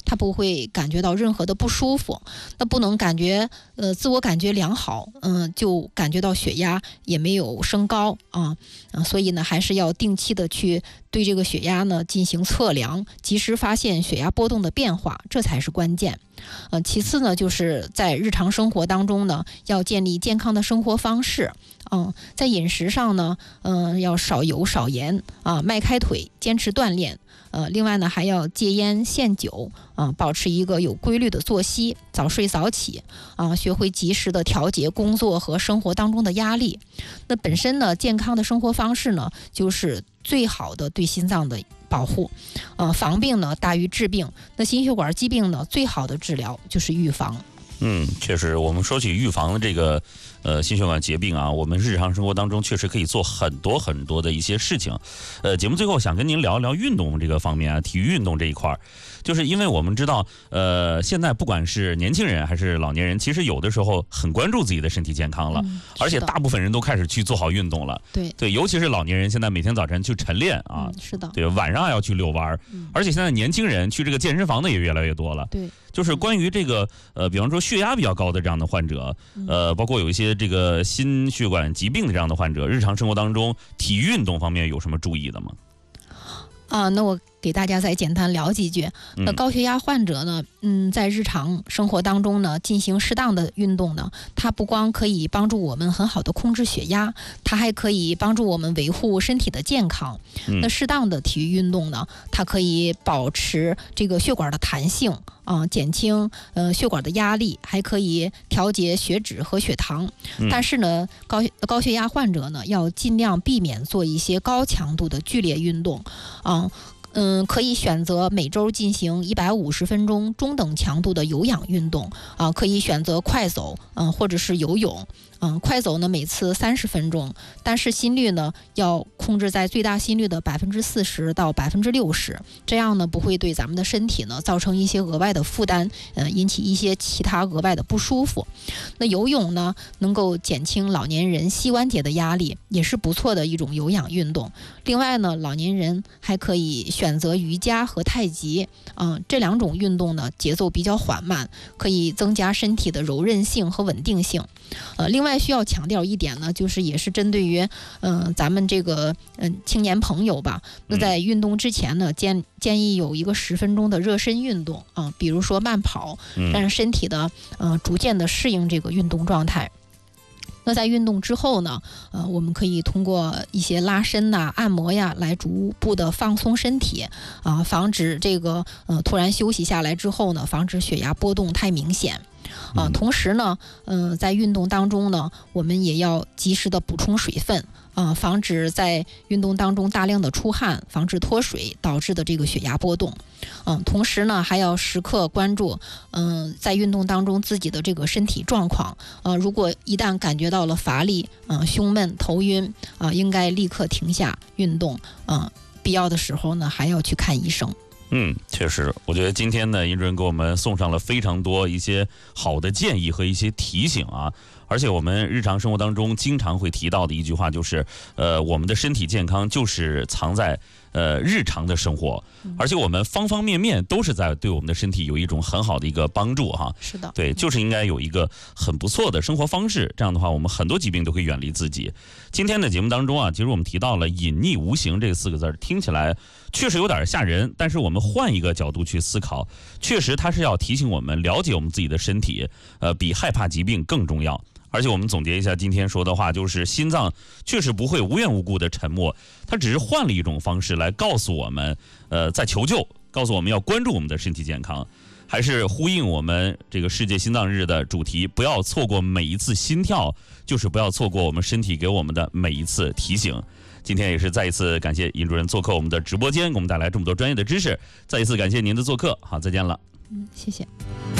他不会感觉到任何的不舒服。那不能感觉自我感觉良好，就感觉到血压也没有升高所以呢还是要定期的去对这个血压呢进行测量，及时发现血压波动的变化，这才是关键。其次呢，就是在日常生活当中呢，要建立健康的生活方式。在饮食上呢，要少油少盐迈开腿，坚持锻炼。另外呢，还要戒烟限酒保持一个有规律的作息，早睡早起学会及时的调节工作和生活当中的压力。那本身呢，健康的生活方式呢，就是最好的对心脏的保护。防病呢大于治病。那心血管疾病呢，最好的治疗就是预防。 确实，我们说起预防的这个心血管疾病啊，我们日常生活当中确实可以做很多很多的一些事情。节目最后想跟您聊一聊运动这个方面啊，体育运动这一块，就是因为我们知道，现在不管是年轻人还是老年人，其实有的时候很关注自己的身体健康了，而且大部分人都开始去做好运动了。对，尤其是老年人，现在每天早晨去晨练啊， 是的， 对，晚上还要去遛弯而且现在年轻人去这个健身房的也越来越多了。 对， 就是关于这个比方说血压比较高的这样的患者，包括有一些这个心血管疾病的这样的患者，日常生活当中体育运动方面有什么注意的吗？ 那我给大家再简单聊几句。那高血压患者呢，在日常生活当中呢，进行适当的运动呢，它不光可以帮助我们很好的控制血压，它还可以帮助我们维护身体的健康。那适当的体育运动呢，它可以保持这个血管的弹性减轻血管的压力，还可以调节血脂和血糖。但是呢，高血压患者呢，要尽量避免做一些高强度的剧烈运动可以选择每周进行150分钟中等强度的有氧运动可以选择快走或者是游泳。快走呢每次30分钟，但是心率呢要控制在最大心率的40%到60%，这样呢不会对咱们的身体呢造成一些额外的负担，引起一些其他额外的不舒服。那游泳呢能够减轻老年人膝关节的压力，也是不错的一种有氧运动。另外呢，老年人还可以选择瑜伽和太极，这两种运动呢节奏比较缓慢，可以增加身体的柔韧性和稳定性。另外需要强调一点呢，就是也是针对于咱们这个青年朋友吧。那在运动之前呢，建议有一个10分钟的热身运动比如说慢跑，让身体的逐渐的适应这个运动状态。那在运动之后呢，我们可以通过一些拉伸按摩呀，来逐步的放松身体防止这个突然休息下来之后呢，防止血压波动太明显。同时呢，在运动当中呢，我们也要及时的补充水分防止在运动当中大量的出汗，防止脱水导致的这个血压波动。同时呢，还要时刻关注在运动当中自己的这个身体状况。如果一旦感觉到了乏力胸闷头晕应该立刻停下运动必要的时候呢，还要去看医生。 确实，我觉得今天呢，殷主任给我们送上了非常多一些好的建议和一些提醒啊。而且我们日常生活当中经常会提到的一句话就是，我们的身体健康就是藏在日常的生活，而且我们方方面面都是在对我们的身体有一种很好的一个帮助哈。 是的， 对，就是应该有一个很不错的生活方式，这样的话，我们很多疾病都可以远离自己。今天的节目当中啊，其实我们提到了隐匿无形这4个字，听起来确实有点吓人，但是我们换一个角度去思考，确实它是要提醒我们了解我们自己的身体，比害怕疾病更重要。而且我们总结一下今天说的话，就是心脏确实不会无缘无故的沉默，它只是换了一种方式来告诉我们，在求救，告诉我们要关注我们的身体健康，还是呼应我们这个世界心脏日的主题，不要错过每一次心跳，就是不要错过我们身体给我们的每一次提醒。今天也是再一次感谢殷主任做客我们的直播间，给我们带来这么多专业的知识，再一次感谢您的做客，好，再见了。 谢谢。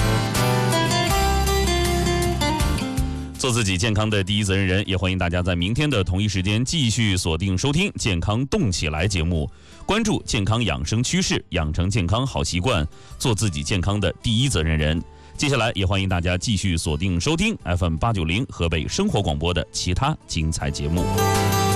做自己健康的第一责任人，也欢迎大家在明天的同一时间继续锁定收听《健康动起来》节目，关注健康养生趋势，养成健康好习惯，做自己健康的第一责任人。接下来也欢迎大家继续锁定收听 FM890 河北生活广播的其他精彩节目。